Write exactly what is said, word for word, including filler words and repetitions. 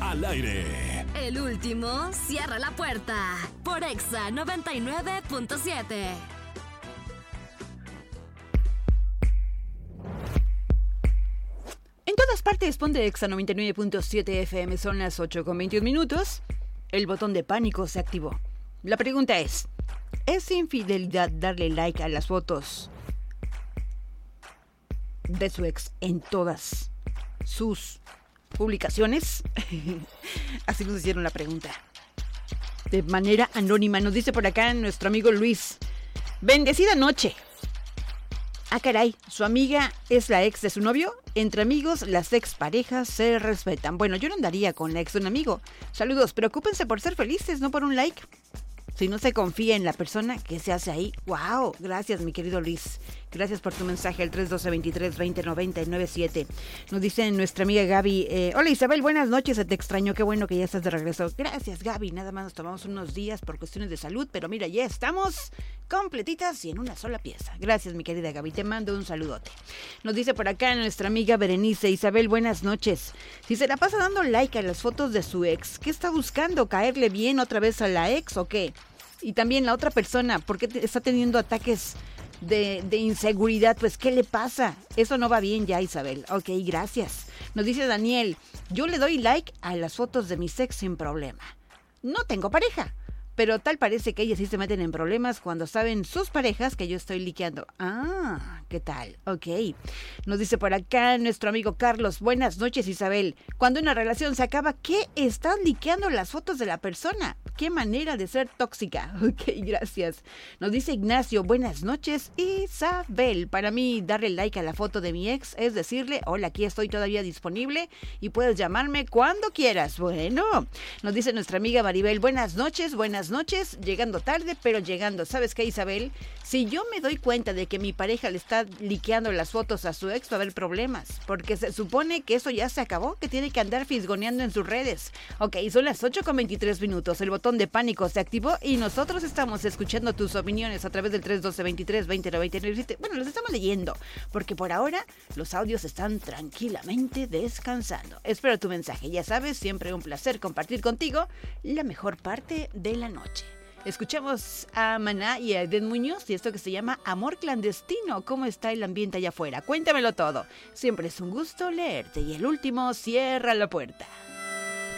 al aire. El último cierra la puerta por Exa noventa y nueve punto siete. En todas partes ponte Exa noventa y nueve punto siete F M, son las ocho con veintiún minutos. El botón de pánico se activó. La pregunta es, ¿es infidelidad darle like a las fotos de su ex en todas sus publicaciones? Así nos hicieron la pregunta. De manera anónima, nos dice por acá nuestro amigo Luis. Bendecida noche. Ah, caray, ¿su amiga es la ex de su novio? Entre amigos, las ex parejas se respetan. Bueno, yo no andaría con la ex de un amigo. Saludos, preocúpense por ser felices, no por un like. Si no se confía en la persona, ¿qué se hace ahí? ¡Wow! Gracias, mi querido Luis. Gracias por tu mensaje, el tres uno dos, veintitrés, veinte, noventa y nueve siete. Nos dice nuestra amiga Gaby. Eh, Hola Isabel, buenas noches, te extraño, qué bueno que ya estás de regreso. Gracias, Gaby, nada más nos tomamos unos días por cuestiones de salud, pero mira, ya estamos completitas y en una sola pieza. Gracias, mi querida Gaby, te mando un saludote. Nos dice por acá nuestra amiga Berenice. Isabel, buenas noches. Si se la pasa dando like a las fotos de su ex, ¿qué está buscando? ¿Caerle bien otra vez a la ex o qué? Y también la otra persona, ¿por qué te está teniendo ataques de, de inseguridad? Pues, ¿qué le pasa? Eso no va bien ya, Isabel. Ok, gracias. Nos dice Daniel, yo le doy like a las fotos de mi ex sin problema. No tengo pareja, pero tal parece que ellas sí se meten en problemas cuando saben sus parejas que yo estoy liqueando. Ah, ¿qué tal? Ok. Nos dice por acá nuestro amigo Carlos, buenas noches, Isabel. Cuando una relación se acaba, ¿qué estás liqueando las fotos de la persona? ¡Qué manera de ser tóxica! Ok, gracias. Nos dice Ignacio, buenas noches, Isabel. Para mí, darle like a la foto de mi ex es decirle, hola, aquí estoy todavía disponible y puedes llamarme cuando quieras. Bueno, nos dice nuestra amiga Maribel, buenas noches, buenas noches, llegando tarde, pero llegando. ¿Sabes qué, Isabel? Si yo me doy cuenta de que mi pareja le está liqueando las fotos a su ex, va a haber problemas, porque se supone que eso ya se acabó, que tiene que andar fisgoneando en sus redes. Ok, son las ocho con veintitrés minutos, el botón de pánico se activó y nosotros estamos escuchando tus opiniones a través del tres uno dos, veintitrés, veinte, noventa y nueve siete. Bueno, los estamos leyendo, porque por ahora los audios están tranquilamente descansando. Espero tu mensaje, ya sabes, siempre un placer compartir contigo la mejor parte de la noche. Escuchamos a Maná y a Eden Muñoz y esto que se llama Amor Clandestino. ¿Cómo está el ambiente allá afuera? Cuéntamelo todo. Siempre es un gusto leerte y el último cierra la puerta.